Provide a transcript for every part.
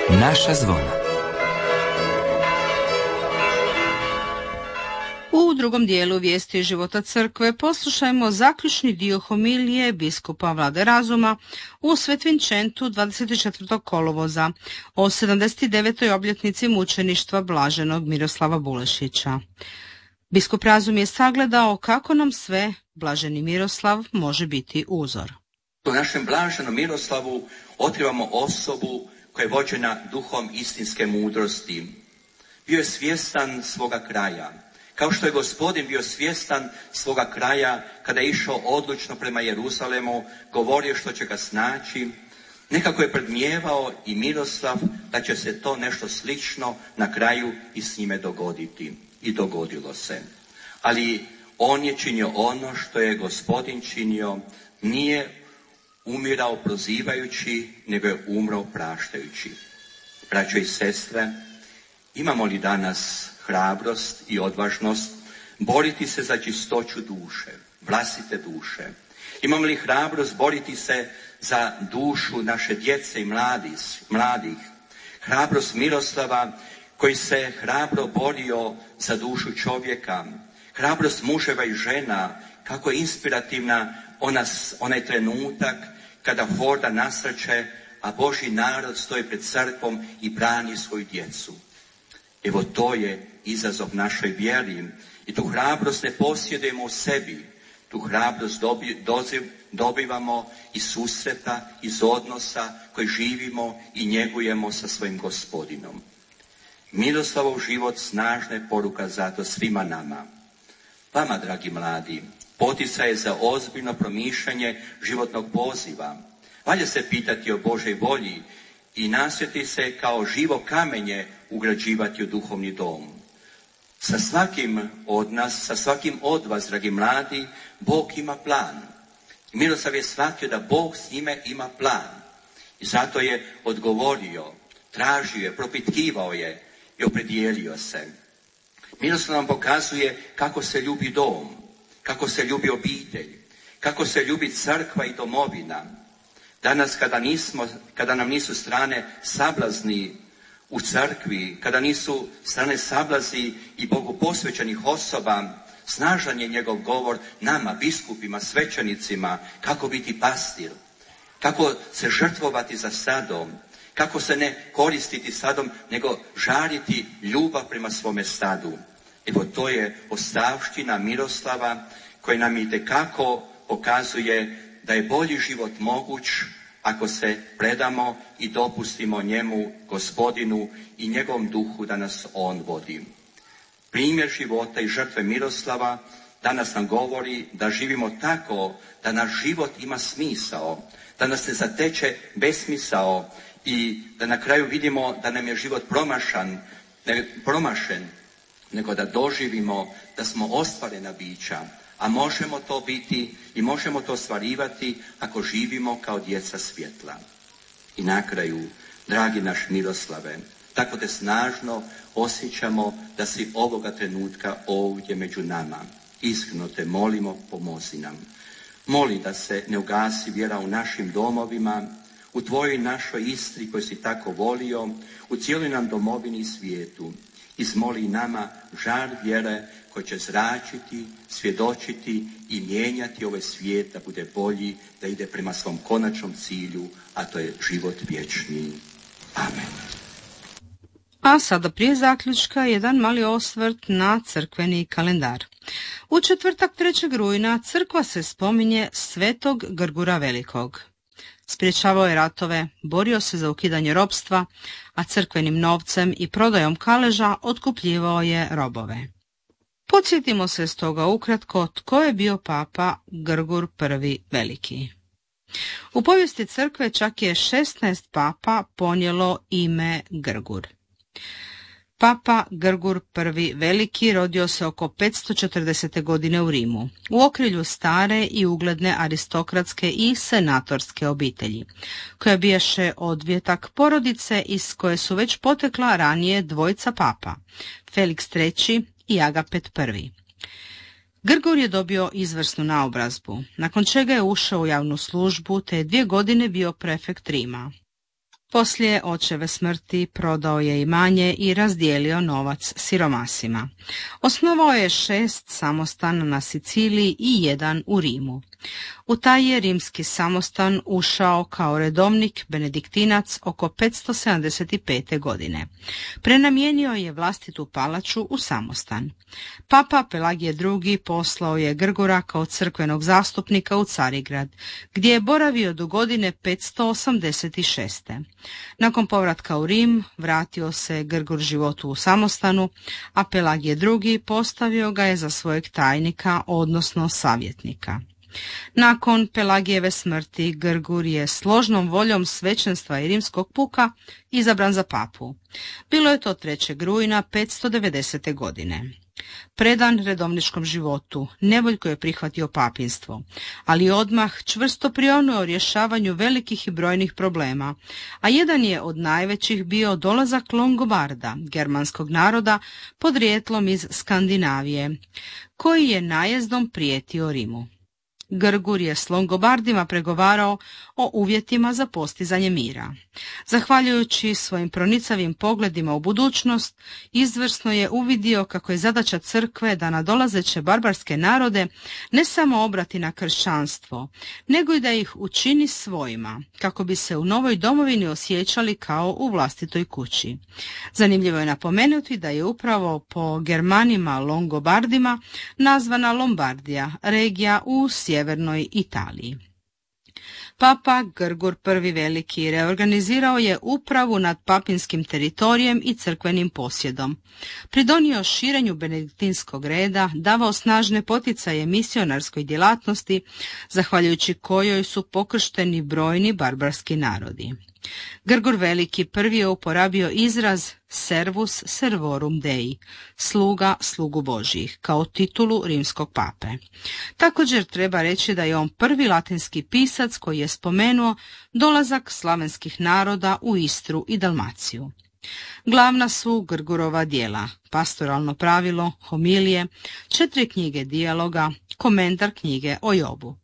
Naša zvona. U drugom dijelu vijesti života crkve poslušajmo zaključni dio homilije biskupa Vlade Razuma u Svetvinčentu 24. kolovoza o 79. obljetnici mučeništva blaženog Miroslava Bulešića. Biskup Razum je sagledao kako nam sve blaženi Miroslav može biti uzor. U našem blaženom Miroslavu otkrivamo osobu koja je vođena duhom istinske mudrosti. Bio je svjestan svoga kraja. Kao što je Gospodin bio svjestan svoga kraja kada je išao odlučno prema Jeruzalemu, govorio što će ga snaći, nekako je predmnijevao i Miroslav da će se to nešto slično na kraju i s njime dogoditi. I dogodilo se. Ali on je činio ono što je Gospodin činio, nije umirao prozivajući, nego je umro praštajući. Braćo i sestre, imamo li danas hrabrost i odvažnost boriti se za čistoću duše, vlastite duše? Imamo li hrabrost boriti se za dušu naše djece i mladih? Hrabrost Miroslava koji se hrabro borio za dušu čovjeka, hrabrost muževa i žena, kako je inspirativna onaj trenutak kada horda nasrće, a Božji narod stoji pred crkvom i brani svoju djecu. Evo to je izazov našoj vjeri i tu hrabrost ne posjedujemo u sebi, tu hrabrost dobivamo iz susreta, iz odnosa koji živimo i njegujemo sa svojim Gospodinom. Miroslavov život snažna je poruka zato svima nama. Vama, dragi mladi, poticaj je za ozbiljno promišljanje životnog poziva. Valja se pitati o Božoj volji i nastojati se kao živo kamenje ugrađivati u duhovni dom. Sa svakim od nas, sa svakim od vas, dragi mladi, Bog ima plan. Miroslav je shvatio da Bog s njime ima plan. I zato je odgovorio, tražio je, propitkivao je i opredijelio se. Miroslav nam pokazuje kako se ljubi dom, kako se ljubi obitelj, kako se ljubi crkva i domovina. Danas kada nam nisu strane sablazni u crkvi, kada nisu strane sablazni i Bogu posvećenih osoba, snažan je njegov govor nama, biskupima, svećenicima, kako biti pastir, kako se žrtvovati za sadom, kako se ne koristiti sadom, nego žariti ljubav prema svome stadu. Evo to je ostavština Miroslava koji nam itekako pokazuje da je bolji život moguć ako se predamo i dopustimo njemu, Gospodinu i njegovom duhu da nas on vodi. Primjer života i žrtve Miroslava danas nam govori da živimo tako da naš život ima smisao, da nas ne zateče besmisao i da na kraju vidimo da nam je život promašen, nego da doživimo da smo ostvarena bića, a možemo to biti i možemo to ostvarivati ako živimo kao djeca svjetla. I na kraju, dragi naš Miroslave, tako te snažno osjećamo da si ovoga trenutka ovdje među nama. Iskreno te molimo, pomozi nam. Moli da se ne ugasi vjera u našim domovima, u tvojoj našoj Istri koju si tako volio, u cijeloj nam domovini i svijetu. Izmoli nama žar vjere koji će zračiti, svjedočiti i mijenjati ovaj svijet da bude bolji, da ide prema svom konačnom cilju, a to je život vječni. Amen. A sada prije zaključka jedan mali osvrt na crkveni kalendar. U četvrtak 3. rujna crkva se spominje Svetog Grgura Velikog. Sprječavao je ratove, borio se za ukidanje ropstva, a crkvenim novcem i prodajom kaleža otkupljivao je robove. Podsjetimo se stoga ukratko tko je bio papa Grgur I Veliki. U povijesti crkve čak je 16 papa ponijelo ime Grgur. Papa Grgur I Veliki rodio se oko 540. godine u Rimu, u okrilju stare i ugledne aristokratske i senatorske obitelji, koja bijaše odvjetak porodice iz koje su već potekla ranije dvojica papa, Felix III i Agapet I. Grgur je dobio izvrsnu naobrazbu, nakon čega je ušao u javnu službu te je 2 godine bio prefekt Rima. Poslije očeve smrti prodao je imanje i razdijelio novac siromasima. Osnovao je 6 samostana na Siciliji i 1 u Rimu. U taj je rimski samostan ušao kao redovnik benediktinac oko 575. godine. Prenamijenio je vlastitu palaču u samostan. Papa Pelagije II. Poslao je Grgura kao crkvenog zastupnika u Carigrad, gdje je boravio do godine 586. Nakon povratka u Rim vratio se Grgur životu u samostanu, a Pelagije II. Postavio ga je za svojeg tajnika, odnosno savjetnika. Nakon Pelagijeve smrti Grgur je složnom voljom svećenstva i rimskog puka izabran za papu. Bilo je to 3. rujna 590. godine. Predan redovničkom životu, nevoljko je prihvatio papinstvo, ali odmah čvrsto prionuo rješavanju velikih i brojnih problema, a jedan je od najvećih bio dolazak Longobarda, germanskog naroda podrijetlom iz Skandinavije, koji je najezdom prijetio Rimu. Grgur je s Longobardima pregovarao o uvjetima za postizanje mira. Zahvaljujući svojim pronicavim pogledima u budućnost, izvrsno je uvidio kako je zadaća crkve da nadolazeće barbarske narode ne samo obrati na kršćanstvo, nego i da ih učini svojima, kako bi se u novoj domovini osjećali kao u vlastitoj kući. Zanimljivo je napomenuti da je upravo po Germanima Longobardima nazvana Lombardija, regija u sjevernoj Italiji. Papa Grgur I. Veliki reorganizirao je upravu nad papinskim teritorijem i crkvenim posjedom. Pridonio širenju benediktinskog reda, davao snažne poticaje misionarskoj djelatnosti, zahvaljujući kojoj su pokršteni brojni barbarski narodi. Grgur Veliki prvi je uporabio izraz servus servorum Dei, sluga slugu Božjih, kao titulu rimskog pape. Također treba reći da je on prvi latinski pisac koji je spomenuo dolazak slavenskih naroda u Istru i Dalmaciju. Glavna su Grgurova djela, pastoralno pravilo, homilije, 4 knjige dijaloga, komentar knjige o Jobu.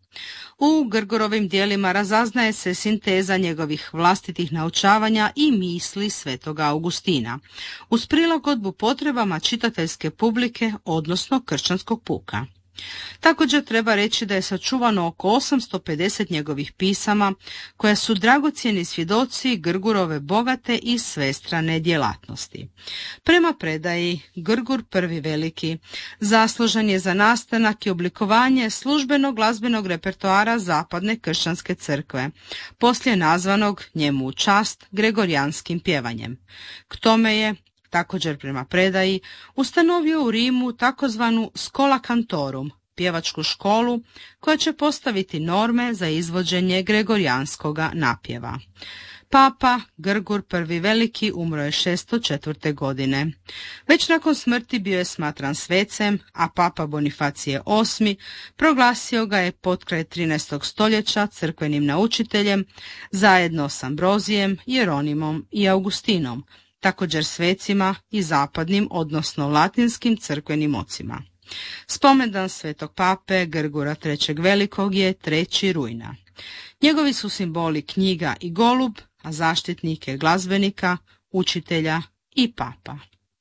U Grgurovim djelima razaznaje se sinteza njegovih vlastitih naučavanja i misli svetoga Augustina, uz prilagodbu potrebama čitateljske publike, odnosno kršćanskog puka. Također treba reći da je sačuvano oko 850 njegovih pisama, koja su dragocjeni svjedoci Grgurove bogate i svestrane djelatnosti. Prema predaji, Grgur I. Veliki zaslužan je za nastanak i oblikovanje službenog glazbenog repertoara zapadne kršćanske crkve, poslije nazvanog njemu u čast gregorijanskim pjevanjem. K tome je, također prema predaji, ustanovio u Rimu takozvanu Schola Cantorum, pjevačku školu koja će postaviti norme za izvođenje gregorijanskoga napjeva. Papa Grgur I. Veliki umro je 604. godine. Već nakon smrti bio je smatran svecem, a papa Bonifacije VIII. Proglasio ga je potkraj 13. stoljeća crkvenim naučiteljem, zajedno s Ambrozijem, Jeronimom i Augustinom, također svecima i zapadnim, odnosno latinskim crkvenim ocima. Spomendan svetog pape Grgura III. Velikog je 3. rujna. Njegovi su simboli knjiga i golub, a zaštitnike glazbenika, učitelja i papa.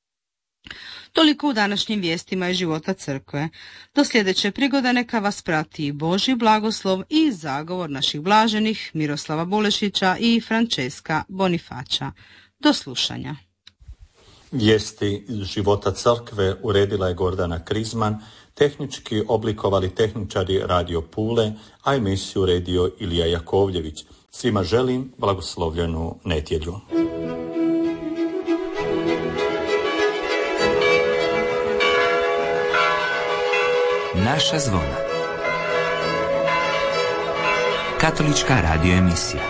Toliko u današnjim vijestima iz života crkve. Do sljedeće prigode neka vas prati Božji blagoslov i zagovor naših blaženih Miroslava Bulešića i Franceska Bonifaća. Do slušanja. Vijesti iz života crkve uredila je Gordana Krizman, tehnički oblikovali tehničari Radio Pule, a emisiju uredio Ilija Jakovljević. Svima želim blagoslovljenu nedjelju. Naša zvona. Katolička radio emisija.